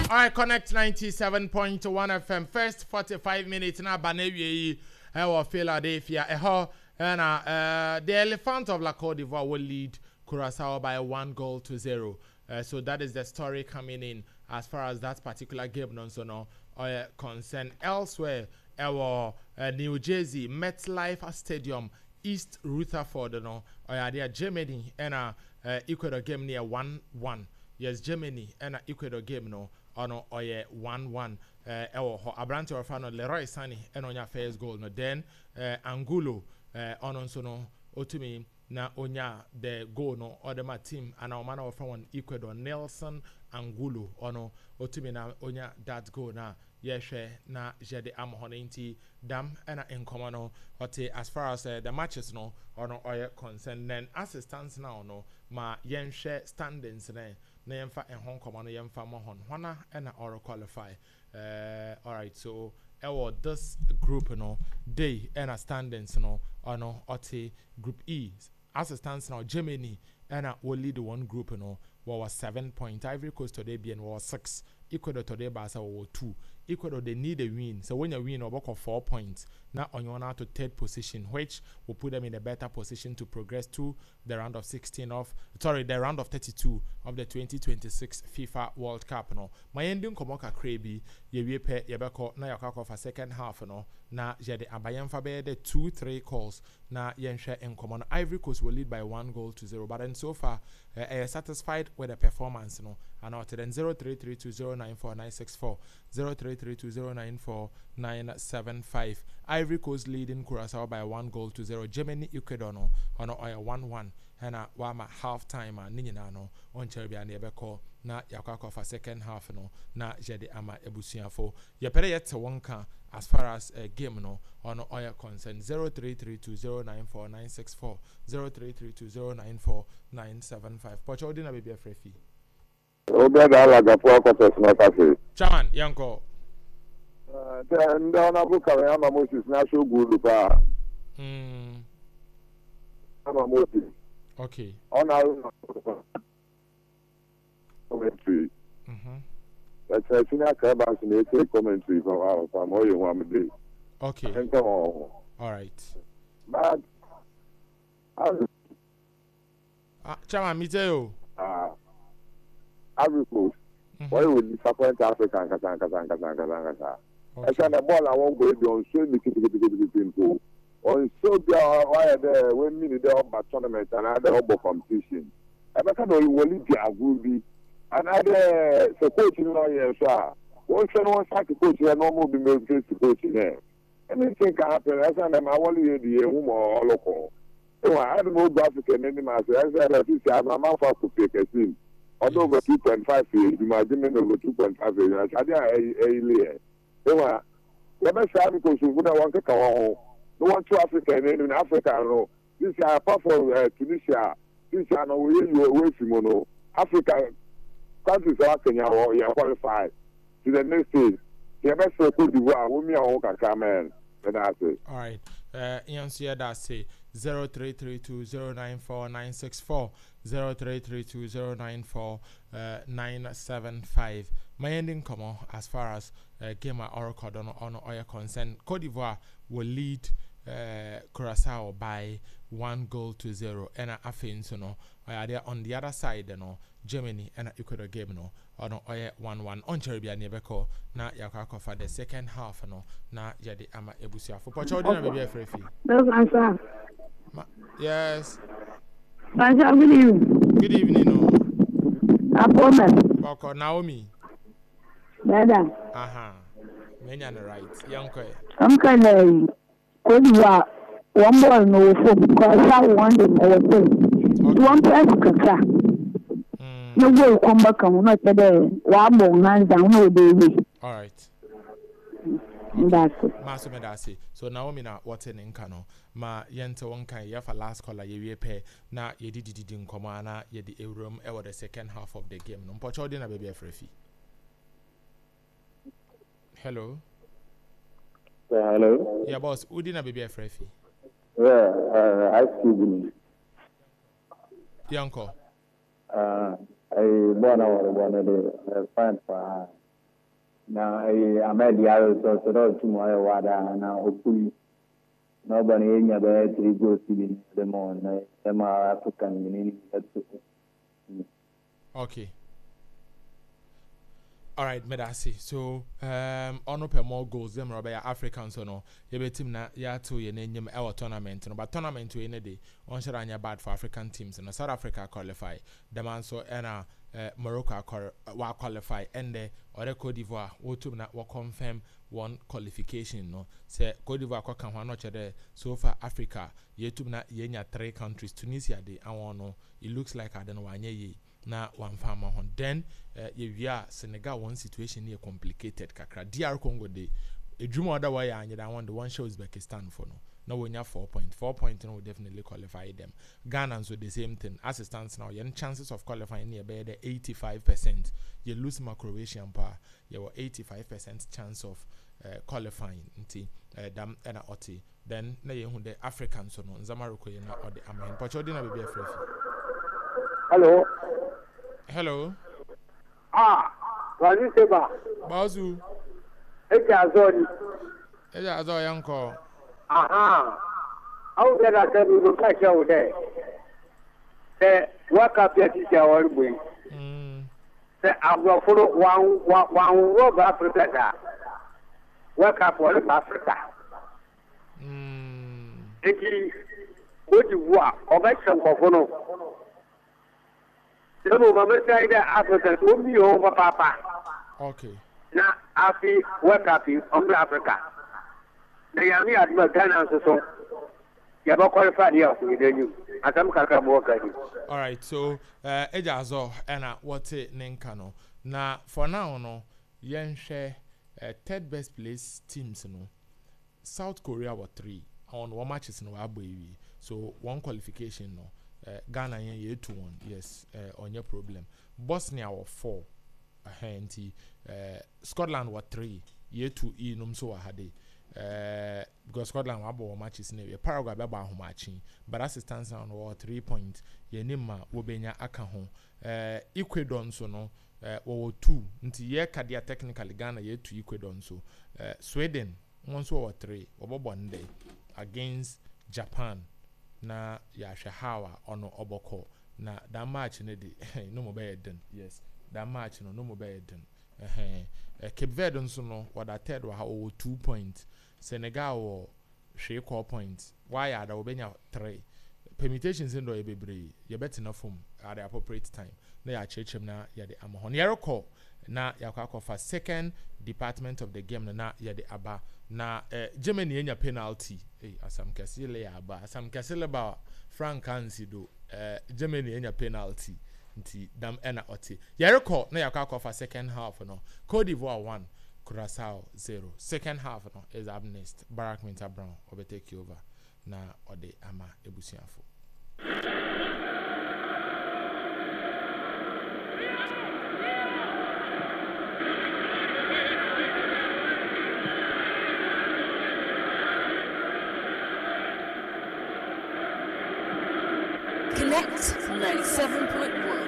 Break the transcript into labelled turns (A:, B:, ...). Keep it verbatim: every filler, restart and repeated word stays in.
A: All right, connect ninety-seven point one F M. First forty-five minutes now, Banewi, uh, Philadelphia. Uh, and uh, the Elephant of La Côte d'Ivoire will lead Curaçao by one goal to zero. Uh, so that is the story coming in as far as that particular game non so no uh, concern. Elsewhere, our uh, New Jersey MetLife Stadium, East Rutherford, no, uh, they are Germany and uh, uh, Ecuador game near one one. Yes, Germany and uh, Ecuador game no. Ono oye one one eh ewo ho Abrante Orfano Leroy Sani and onya first goal no then eh, Angulo eh ono nso no otumi na onya the goal no other team and our man of from Ecuador Nelson Angulo ono otumi na onya that goal na yehwe na jede amhonenti dam and in common no ote as far as uh, the matches no ono oye concern then assistance now no ma yenhwe standings ne na yemfa en hon komo yemfa mo hon hona na or qualify uh all right so our this group no day and standings no ono oti group E assistance now Germany and will lead one group no was seven point Ivory Coast today being was six Ecuador today Barca was two Ecuador they need a win so when you win about four points now on your now to third position which will put them in a better position to progress to the round of sixteen of sorry the round of thirty-two of the twenty twenty-six FIFA World Cup no my ending komoka crazy ye we pe ye beko na yakako for second half no na je de abayemfa be the two three calls na yenhwe en common Ivory Coast will lead by one goal to zero but then so far uh, uh, satisfied with the performance no and out then zero three three two zero nine four nine six four zero three three two zero nine four nine seven five Ivory Coast leading Curaçao by one goal to zero Germany Ecuador no ono oya one one and a wama half time and nina no on Cherubia nebeko na yakako for second half no na jede ama ebusiafo ye pere yet wonka as far as a uh, game no ono oya concern zero three three two zero nine four nine six four zero three three two zero nine four nine seven five Pocho dina baby frefi
B: Obeda alaga for quarters na cafe
A: chairman yanko
B: uh then the honorable Kawama Moses na show good pa
A: mm
B: Kawama Moses
A: okay
B: honorable commentary
A: mhm
B: that's a senior cabas in the commentary from our from all you want me
A: okay
B: and come on
A: all right
B: but
A: uh, chairman me too
B: ah Ivory Coast why would disappoint Africa and kasa kasa kasa kasa kasa I said the ball I won't go on so many people on so be why there when me the up tournament and other up competition I better know you will lead the agudi and other support in lawyer sir one friend one start to coach here no more be made to coach there anything can happen I said I'm only the home or local so I don't know African anymore I said that this is my mouth to pick a team although over two point five years you might demand over two point five years I did a layer so the best because you would want to come home no one to Africa and in Africa no this is apart from uh, Tunisia this is no way you away from no Africa countries are Kenya or you qualified to the next stage the best for Cote d'Ivoire we me on come man that's it
A: all right uh Iansia that say zero three three two zero nine four nine six four zero three three two zero nine four nine seven five my ending come on as far as uh, game or record on on oil concern Cote d'Ivoire will lead uh, Curaçao by one goal to zero and I think so no are on the other side you know Germany and Ecuador game no on oil one one on Cherubia nebeko na yakako for the second half no na yadi ama ebusia for Pocho dina baby frefi yes
C: Banjo, good evening.
A: Good evening, no.
C: Appointment.
A: Boko Naomi.
C: Dada.
A: Aha. Many are right. Young boy.
C: I'm kind of Kodwa. One ball no foot. Cause I want them or two. One press kaka. No way come back and not today. One more hands down no baby.
A: All right.
C: That's it.
A: Maso medasi. So Naomi na what's in Kano. Ma yente wonka ya for last caller ye pe na ye did did in command ye the room ever the second half of the game. No pocho na baby frefi. Hello.
B: Yeah, hello.
A: Yeah, boss. Udina baby frefi.
B: Yeah, uh, I see.
A: Yanko.
B: Uh, I born our one of the fine for
D: na eh Ahmed Yaro so so do tumo e wada na okuli nobody enya be three goals in the morning them African meaning that's
A: okay. All right, medasi. So, um, on open more goals. Them rubber Africans or no. You bet him na ya to ye name our tournament. No, but tournament to any day. One shot on your bad for African teams. And South Africa qualify. The man so and uh, Morocco wa qualify. And the other Cote d'Ivoire. What to na wa confirm one qualification. No, say Cote d'Ivoire kwa kan one there. So far Africa. Ye to na ye nya three countries. Tunisia de. I want no. It looks like I don't know why ye. Na one farmer on then uh, we are Senegal one situation here complicated kakra D R Congo de a dream other way and I want the one show Uzbekistan for no no when you four point four point no will definitely qualify them. Ghana with the same thing as it stands now your chances of qualifying near by the eighty-five percent you lose my Croatian power you were eighty-five percent chance of uh, qualifying into uh, dam and oti then na you the Africans so no Zamaroko you know or the Amen but you didn't be afraid.
E: Hello.
A: Hello.
E: Ah, Wali Seba.
A: Bazu.
E: Eja Azori.
A: Eja Azori yanko.
E: Aha. How did I tell you to catch out there? The work up your teacher or wing. The Abra follow one one rob Africa. Work up for Africa.
A: Hmm.
E: Eki, what you want? Ovation for follow. Africa over Papa.
A: Okay.
E: Now, Afi, work up in Africa. They are near Ghana, so you have qualified here with you. As I'm working.
A: All right, so, uh, Ejazo, and what it Nenkano. Now, for now, no, yen share uh, third best place teams, no. South Korea were three on one matches in Wabuiwi, so one qualification, no. Uh, Ghana ye two one yes uh, on your problem. Bosnia were four, uh, uh, Scotland were three ye two e num so hade uh, because Scotland were about matches in Paraguay be ba matching but as it stands now were three points ye nima wobenya aka ho uh, Ecuador so no uh, were two nti ye kadia technically Ghana ye two Ecuador so uh, Sweden one so were three obobo day against Japan na ya shahawa ono oboko na that match ne di no mo be den yes that match no no mo be den eh eh Cape Verde nso no what that third wa o two points Senegal wo three core points why are da obenya three permutations ndo e bebre ye bet na form at the appropriate time na ya chechem na ya de amahon ye recall na ya kwa for second department of the game na ya de aba na eh, Germany enya penalty eh asam kasile ya aba asam kasile ba Frank Ansido eh, Germany enya penalty nti dam ena oti ye recall na ya kwa for second half no Cote d'Ivoire one Curaçao zero second half no is up next Barack Minta Brown obe take over na ode ama ebusiafo.
F: Connect ninety-seven point one.